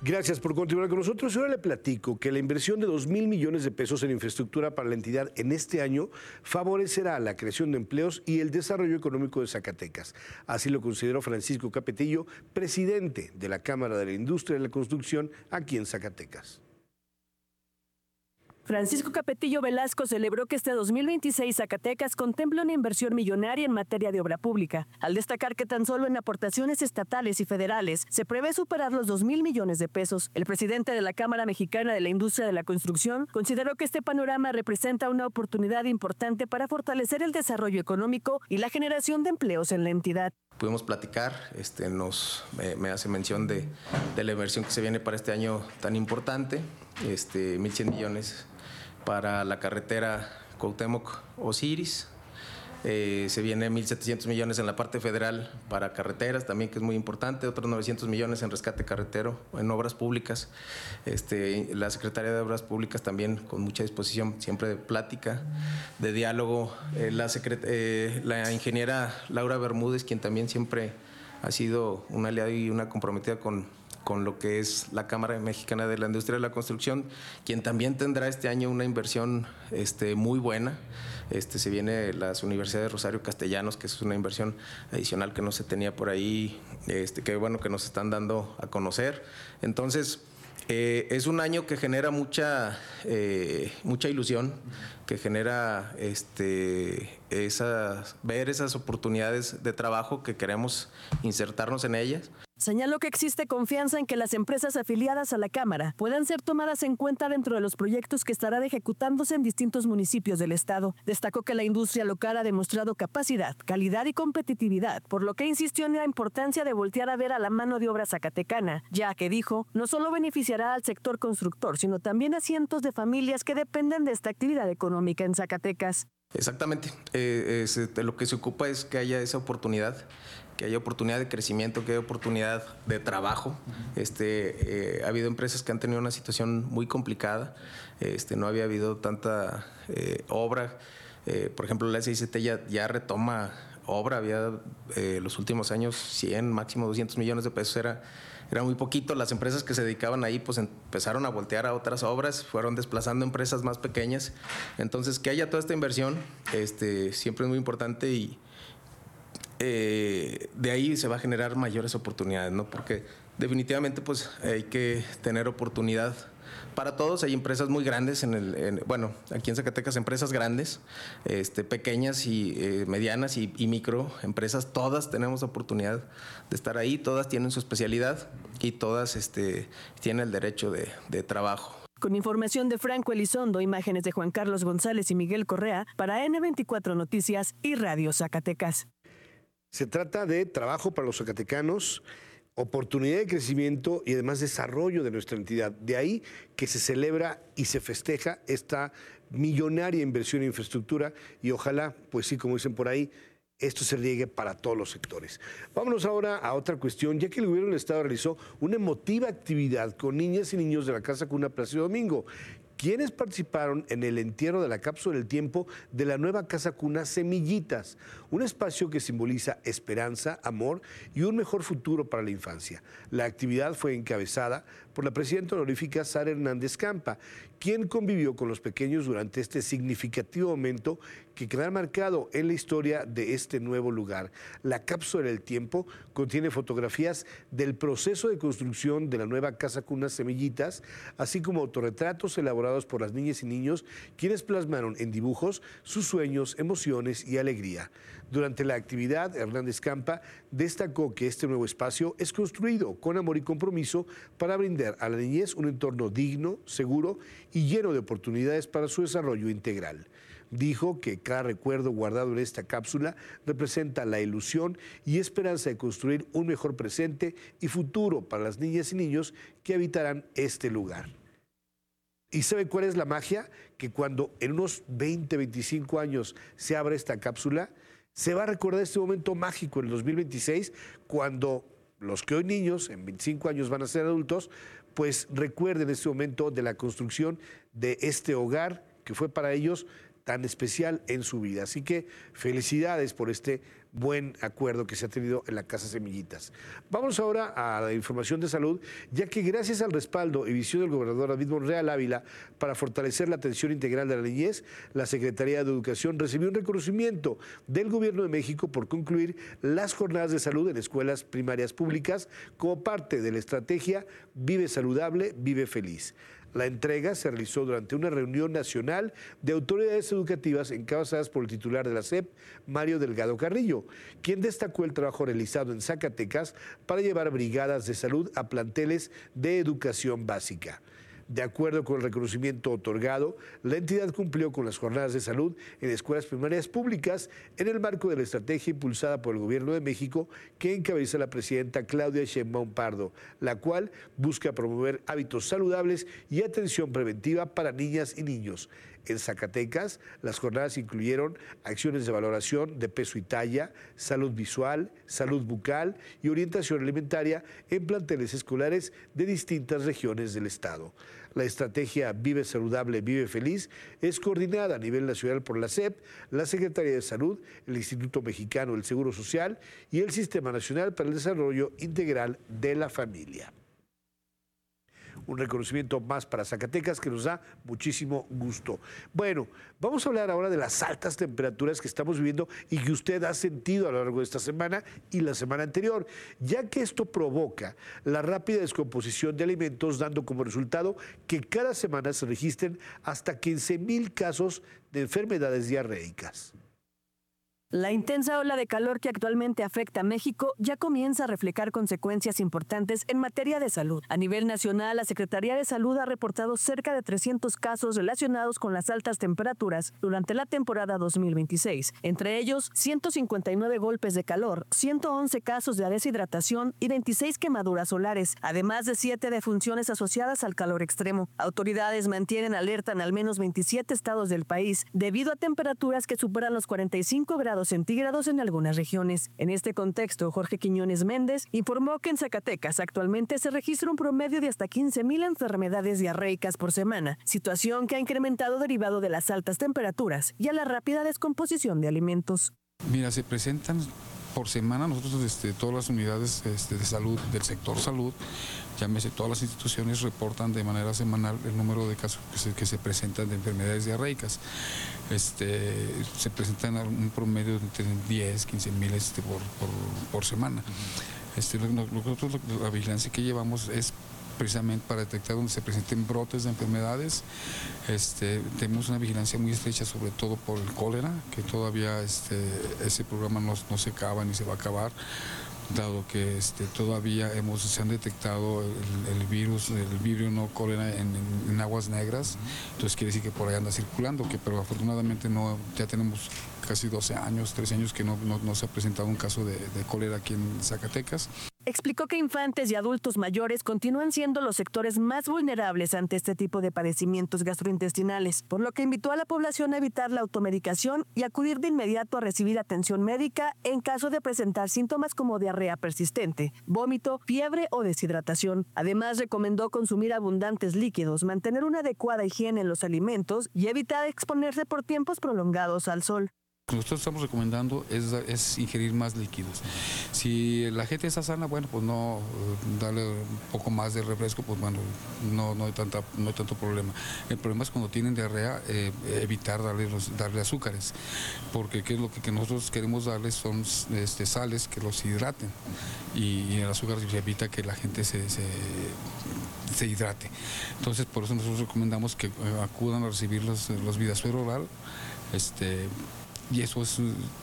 Gracias por continuar con nosotros. Ahora le platico que la inversión de 2,000 millones de pesos en infraestructura para la entidad en este año favorecerá la creación de empleos y el desarrollo económico de Zacatecas. Así lo consideró Francisco Capetillo, presidente de la Cámara de la Industria de la Construcción aquí en Zacatecas. Francisco Capetillo Velasco celebró que este 2026 Zacatecas contempla una inversión millonaria en materia de obra pública, al destacar que tan solo en aportaciones estatales y federales se prevé superar los 2,000 millones de pesos. El presidente de la Cámara Mexicana de la Industria de la Construcción consideró que este panorama representa una oportunidad importante para fortalecer el desarrollo económico y la generación de empleos en la entidad. Pudimos platicar, me hace mención de la inversión que se viene para este año tan importante, 1,100 millones para la carretera Cuauhtémoc-Osiris. Se viene 1,700 millones en la parte federal para carreteras, también que es muy importante, otros 900 millones en rescate carretero, en obras públicas. La Secretaría de Obras Públicas también con mucha disposición, siempre de plática, de diálogo. La ingeniera Laura Bermúdez, quien también siempre ha sido una aliada y una comprometida con lo que es la Cámara Mexicana de la Industria de la Construcción, quien también tendrá este año una inversión muy buena. Se viene las Universidades Rosario Castellanos, que es una inversión adicional que no se tenía por ahí, que bueno que nos están dando a conocer. Entonces, es un año que genera mucha ilusión, que genera ver esas oportunidades de trabajo que queremos insertarnos en ellas. Señaló que existe confianza en que las empresas afiliadas a la Cámara puedan ser tomadas en cuenta dentro de los proyectos que estarán ejecutándose en distintos municipios del estado. Destacó que la industria local ha demostrado capacidad, calidad y competitividad, por lo que insistió en la importancia de voltear a ver a la mano de obra zacatecana, ya que dijo, no solo beneficiará al sector constructor, sino también a cientos de familias que dependen de esta actividad económica en Zacatecas. Exactamente, de lo que se ocupa es que haya esa oportunidad, que haya oportunidad de crecimiento, que haya oportunidad de trabajo. Ha habido empresas que han tenido una situación muy complicada, no había habido tanta obra. Por ejemplo, la SICT ya retoma obra, había los últimos años 100, máximo 200 millones de pesos, era muy poquito. Las empresas que se dedicaban ahí pues empezaron a voltear a otras obras, fueron desplazando empresas más pequeñas. Entonces, que haya toda esta inversión siempre es muy importante y de ahí se va a generar mayores oportunidades, ¿no? Porque definitivamente pues hay que tener oportunidad para todos. Hay empresas muy grandes aquí en Zacatecas, empresas grandes, pequeñas y medianas y micro empresas, todas tenemos oportunidad de estar ahí, todas tienen su especialidad y todas tienen el derecho de trabajo. Con información de Franco Elizondo, imágenes de Juan Carlos González y Miguel Correa para N24 Noticias y Radio Zacatecas. Se trata de trabajo para los zacatecanos, oportunidad de crecimiento y además desarrollo de nuestra entidad. De ahí que se celebra y se festeja esta millonaria inversión en infraestructura y ojalá, pues sí, como dicen por ahí, esto se riegue para todos los sectores. Vámonos ahora a otra cuestión, ya que el gobierno del estado realizó una emotiva actividad con niñas y niños de la Casa Cuna Plácido Domingo, quienes participaron en el entierro de la cápsula del tiempo de la nueva Casa Cuna Semillitas, un espacio que simboliza esperanza, amor y un mejor futuro para la infancia. La actividad fue encabezada por la presidenta honorífica Sara Hernández Campa, quien convivió con los pequeños durante este significativo momento que quedará marcado en la historia de este nuevo lugar. La cápsula del tiempo contiene fotografías del proceso de construcción de la nueva Casa Cuna Semillitas, así como autorretratos elaborados por las niñas y niños, quienes plasmaron en dibujos sus sueños, emociones y alegría. Durante la actividad, Hernández Campa destacó que este nuevo espacio es construido con amor y compromiso para brindar a la niñez un entorno digno, seguro y lleno de oportunidades para su desarrollo integral. Dijo que cada recuerdo guardado en esta cápsula representa la ilusión y esperanza de construir un mejor presente y futuro para las niñas y niños que habitarán este lugar. ¿Y sabe cuál es la magia? Que cuando en unos 20, 25 años se abra esta cápsula, se va a recordar este momento mágico en el 2026, cuando los que hoy niños, en 25 años van a ser adultos, pues recuerden este momento de la construcción de este hogar que fue para ellos tan especial en su vida. Así que felicidades por este buen acuerdo que se ha tenido en la Casa Semillitas. Vamos ahora a la información de salud, ya que gracias al respaldo y visión del gobernador David Monreal Ávila para fortalecer la atención integral de la niñez, la Secretaría de Educación recibió un reconocimiento del Gobierno de México por concluir las jornadas de salud en escuelas primarias públicas como parte de la estrategia Vive Saludable, Vive Feliz. La entrega se realizó durante una reunión nacional de autoridades educativas encabezadas por el titular de la SEP, Mario Delgado Carrillo, quien destacó el trabajo realizado en Zacatecas para llevar brigadas de salud a planteles de educación básica. De acuerdo con el reconocimiento otorgado, la entidad cumplió con las jornadas de salud en escuelas primarias públicas en el marco de la estrategia impulsada por el Gobierno de México que encabeza la presidenta Claudia Sheinbaum Pardo, la cual busca promover hábitos saludables y atención preventiva para niñas y niños. En Zacatecas, las jornadas incluyeron acciones de valoración de peso y talla, salud visual, salud bucal y orientación alimentaria en planteles escolares de distintas regiones del estado. La estrategia Vive Saludable, Vive Feliz es coordinada a nivel nacional por la SEP, la Secretaría de Salud, el Instituto Mexicano del Seguro Social y el Sistema Nacional para el Desarrollo Integral de la Familia. Un reconocimiento más para Zacatecas que nos da muchísimo gusto. Bueno, vamos a hablar ahora de las altas temperaturas que estamos viviendo y que usted ha sentido a lo largo de esta semana y la semana anterior, ya que esto provoca la rápida descomposición de alimentos, dando como resultado que cada semana se registren hasta 15,000 casos de enfermedades diarreicas. La intensa ola de calor que actualmente afecta a México ya comienza a reflejar consecuencias importantes en materia de salud. A nivel nacional, la Secretaría de Salud ha reportado cerca de 300 casos relacionados con las altas temperaturas durante la temporada 2026. Entre ellos, 159 golpes de calor, 111 casos de deshidratación y 26 quemaduras solares, además de 7 defunciones asociadas al calor extremo. Autoridades mantienen alerta en al menos 27 estados del país debido a temperaturas que superan los 45 grados centígrados en algunas regiones. En este contexto, Jorge Quiñones Méndez informó que en Zacatecas actualmente se registra un promedio de hasta 15,000 enfermedades diarreicas por semana, situación que ha incrementado derivado de las altas temperaturas y a la rápida descomposición de alimentos. Mira, se presentan por semana nosotros todas las unidades de salud, del sector salud, llámese todas las instituciones, reportan de manera semanal el número de casos que se presentan de enfermedades diarreicas. Se presentan un promedio de entre 10, 15,000 por semana. Nosotros la vigilancia que llevamos es precisamente para detectar donde se presenten brotes de enfermedades. Tenemos una vigilancia muy estrecha, sobre todo por el cólera, que todavía ese programa no se acaba ni se va a acabar, dado que todavía se han detectado el vibrio no cólera en aguas negras. Entonces quiere decir que por ahí anda circulando, pero afortunadamente ya tenemos casi 12 años, 13 años que no se ha presentado un caso de cólera aquí en Zacatecas. Explicó que infantes y adultos mayores continúan siendo los sectores más vulnerables ante este tipo de padecimientos gastrointestinales, por lo que invitó a la población a evitar la automedicación y acudir de inmediato a recibir atención médica en caso de presentar síntomas como diarrea persistente, vómito, fiebre o deshidratación. Además, recomendó consumir abundantes líquidos, mantener una adecuada higiene en los alimentos y evitar exponerse por tiempos prolongados al sol. Lo que nosotros estamos recomendando es ingerir más líquidos. Si la gente está sana, bueno, pues no darle un poco más de refresco, pues bueno, no hay tanto problema. El problema es cuando tienen diarrea, evitar darle azúcares, porque ¿qué es lo que nosotros queremos darles? Son sales que los hidraten, y el azúcar evita que la gente se hidrate. Entonces, por eso nosotros recomendamos que acudan a recibir los Vidasuero oral, y eso es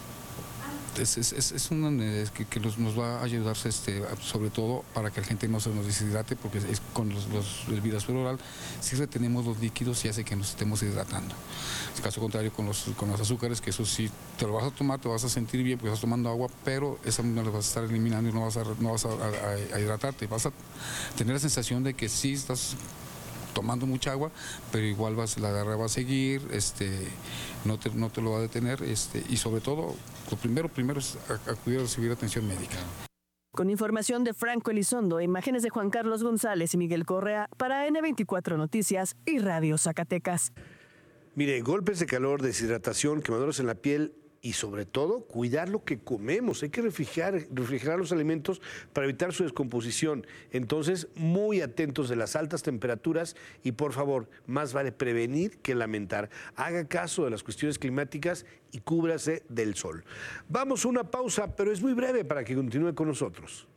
que nos va a ayudar, sobre todo para que la gente no se nos deshidrate, porque con el Vidasuero oral sí retenemos los líquidos y hace que nos estemos hidratando. En caso contrario con los azúcares, que eso sí te lo vas a tomar, te vas a sentir bien porque estás tomando agua, pero esa no la vas a estar eliminando y no vas a hidratarte, vas a tener la sensación de que sí estás tomando mucha agua, pero igual la diarrea va a seguir, no te lo va a detener, y sobre todo, lo primero es acudir a recibir atención médica. Con información de Franco Elizondo, imágenes de Juan Carlos González y Miguel Correa para N24 Noticias y Radio Zacatecas. Mire, golpes de calor, deshidratación, quemaduras en la piel y sobre todo cuidar lo que comemos. Hay que refrigerar los alimentos para evitar su descomposición. Entonces, muy atentos de las altas temperaturas y por favor, más vale prevenir que lamentar. Haga caso de las cuestiones climáticas y cúbrase del sol. Vamos a una pausa, pero es muy breve para que continúe con nosotros.